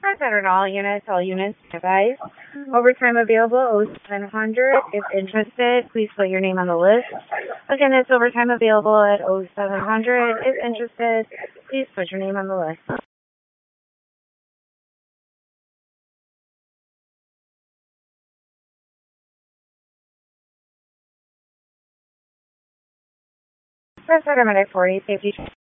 Consider all units advised. Overtime available 0700. If interested, please put your name on the list. Again, it's overtime available at 0700. If interested, please put your name on the list. Press automatic 40, safety.